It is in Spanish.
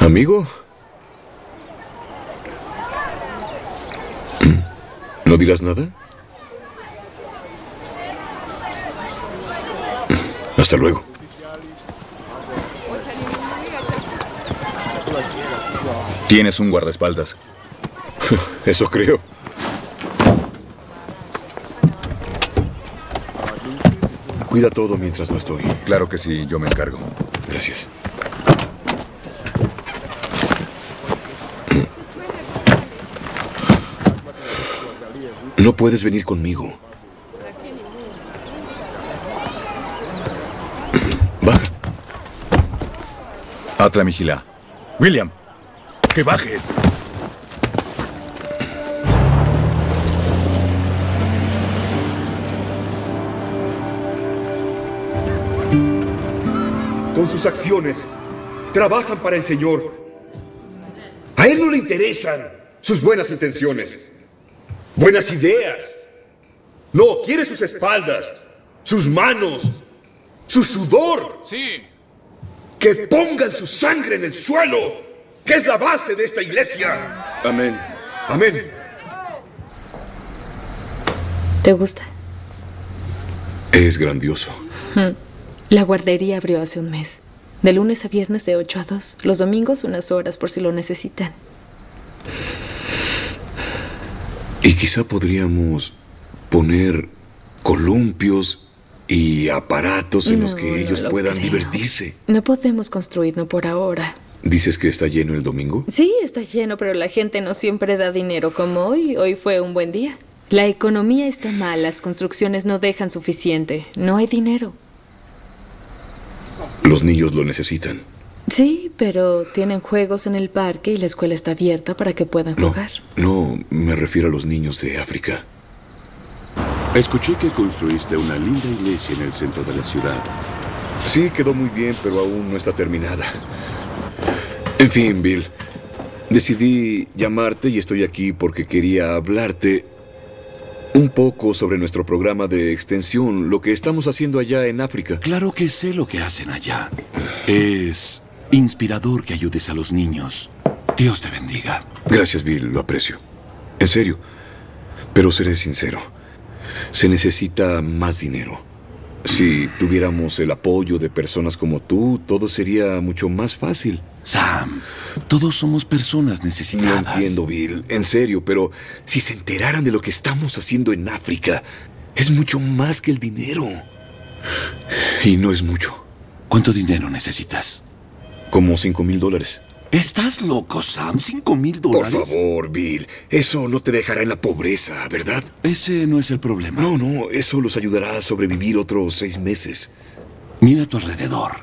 ¿Amigo? ¿No dirás nada? Hasta luego. Tienes un guardaespaldas. Eso creo. Cuida todo mientras no estoy. Claro que sí, yo me encargo. Gracias. No puedes venir conmigo. Baja. Atla Mijila. William, que bajes. Con sus acciones, trabajan para el Señor. A Él no le interesan sus buenas intenciones, buenas ideas. No, quiere sus espaldas, sus manos, su sudor. Sí. Que pongan su sangre en el suelo, que es la base de esta iglesia. Amén. Amén. ¿Te gusta? Es grandioso. La guardería abrió hace un mes. De lunes a viernes de 8 a 2. Los domingos unas horas por si lo necesitan. Y quizá podríamos poner columpios y aparatos en los que ellos lo puedan creo. divertirse. No podemos construirlo por ahora. ¿Dices que está lleno el domingo? Sí, está lleno, pero la gente no siempre da dinero como hoy. Hoy fue un buen día. La economía está mal, las construcciones no dejan suficiente. No hay dinero. Los niños lo necesitan. Sí, pero tienen juegos en el parque y la escuela está abierta para que puedan jugar. No, me refiero a los niños de África. Escuché que construiste una linda iglesia en el centro de la ciudad. Sí, quedó muy bien, pero aún no está terminada. En fin, Bill, decidí llamarte y estoy aquí porque quería hablarte un poco sobre nuestro programa de extensión, lo que estamos haciendo allá en África. Claro que sé lo que hacen allá. Es inspirador que ayudes a los niños. Dios te bendiga. Gracias, Bill, lo aprecio. En serio. Pero seré sincero. Se necesita más dinero. Si tuviéramos el apoyo de personas como tú, todo sería mucho más fácil. Sam, todos somos personas No necesitadas. entiendo, Bill. En serio, pero si se enteraran de lo que estamos haciendo en África, es mucho más que el dinero. Y no es mucho. ¿Cuánto dinero necesitas? Como $5,000. ¿Estás loco, Sam? ¿$5,000? Por favor, Bill. Eso no te dejará en la pobreza, ¿verdad? Ese no es el problema. No, eso los ayudará a sobrevivir otros 6 meses. Mira a tu alrededor.